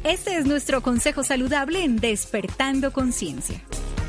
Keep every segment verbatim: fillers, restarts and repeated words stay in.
Este es nuestro consejo saludable en Despertando Conciencia.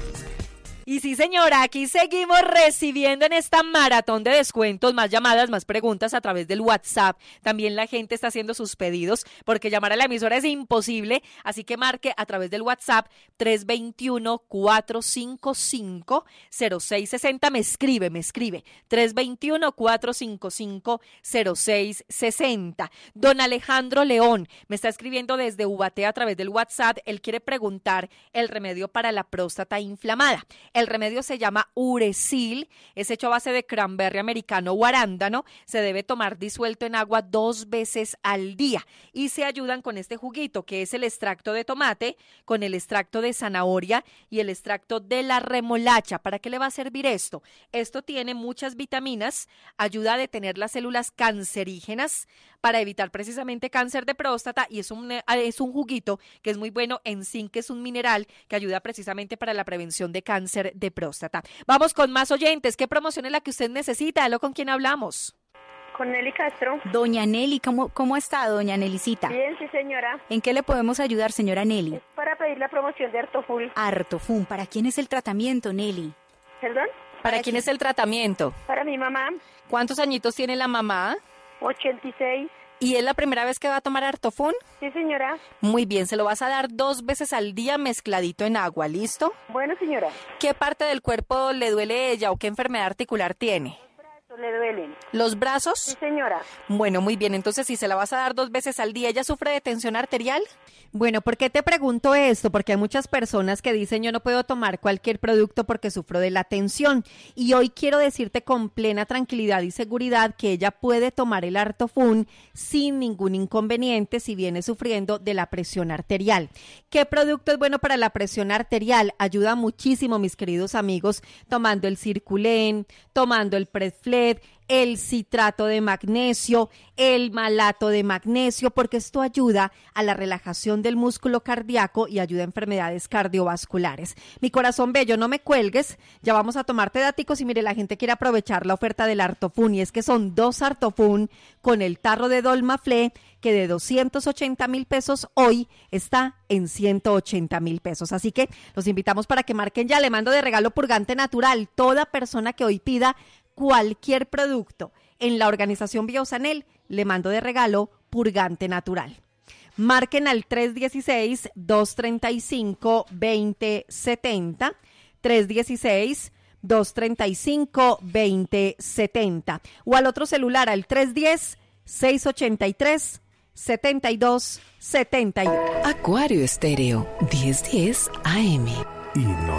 Y sí, señora, aquí seguimos recibiendo en esta maratón de descuentos más llamadas, más preguntas a través del WhatsApp. También la gente está haciendo sus pedidos porque llamar a la emisora es imposible, así que marque a través del WhatsApp tres dos uno, cuatro cinco cinco, cero seis seis cero. Me escribe, me escribe. tres dos uno, cuatro cinco cinco, cero seis seis cero. Don Alejandro León me está escribiendo desde Ubaté a través del WhatsApp. Él quiere preguntar el remedio para la próstata inflamada. El remedio se llama Uresil, es hecho a base de cranberry americano o arándano, se debe tomar disuelto en agua dos veces al día y se ayudan con este juguito que es el extracto de tomate, con el extracto de zanahoria y el extracto de la remolacha. ¿Para qué le va a servir esto? Esto tiene muchas vitaminas, ayuda a detener las células cancerígenas para evitar precisamente cáncer de próstata y es un, es un juguito que es muy bueno en zinc, que es un mineral que ayuda precisamente para la prevención de cáncer de próstata. Vamos con más oyentes. ¿Qué promoción es la que usted necesita? ¿Aló, con quién hablamos? Con Nelly Castro. Doña Nelly, ¿cómo, cómo está, doña Nelicita? Bien, sí, señora. ¿En qué le podemos ayudar, señora Nelly? Es para pedir la promoción de Artoful. Artofun, ¿para quién es el tratamiento, Nelly? ¿Perdón? ¿Para, ¿Para quién es el tratamiento? Para mi mamá. ¿Cuántos añitos tiene la mamá? ochenta y seis. ¿Y es la primera vez que va a tomar Artofun? Sí, señora. Muy bien, se lo vas a dar dos veces al día mezcladito en agua, ¿listo? Bueno, señora. ¿Qué parte del cuerpo le duele ella o qué enfermedad articular tiene? Le duelen. ¿Los brazos? Sí, señora. Bueno, muy bien. Entonces, si se la vas a dar dos veces al día, ¿ella sufre de tensión arterial? Bueno, ¿por qué te pregunto esto? Porque hay muchas personas que dicen yo no puedo tomar cualquier producto porque sufro de la tensión. Y hoy quiero decirte con plena tranquilidad y seguridad que ella puede tomar el Artofun sin ningún inconveniente si viene sufriendo de la presión arterial. ¿Qué producto es bueno para la presión arterial? Ayuda muchísimo, mis queridos amigos, tomando el Circulen, tomando el Predfled, el citrato de magnesio, el malato de magnesio, porque esto ayuda a la relajación del músculo cardíaco y ayuda a enfermedades cardiovasculares. Mi corazón bello, no me cuelgues, ya vamos a tomarte dáticos y mire, la gente quiere aprovechar la oferta del Artofun y es que son dos Artofun con el tarro de Dolmaflé que de doscientos ochenta mil pesos hoy está en ciento ochenta mil pesos. Así que los invitamos para que marquen ya, le mando de regalo purgante natural. Toda persona que hoy pida cualquier producto en la organización Biosanel, le mando de regalo purgante natural. Marquen al tres uno seis, dos tres cinco, dos cero siete cero, tres uno seis, dos tres cinco, dos cero siete cero o al otro celular al tres uno cero, seis ocho tres, siete dos siete dos. Acuario Estéreo, diez diez A M. Y no